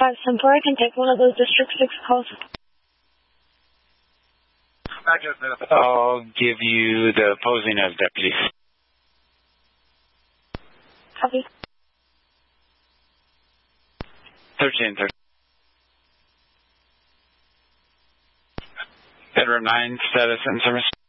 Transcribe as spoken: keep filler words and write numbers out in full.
five seven four. I can take one of those District six calls. I'll give you the posing of deputies. Copy. thirteen thirty. Bedroom nine, status and service.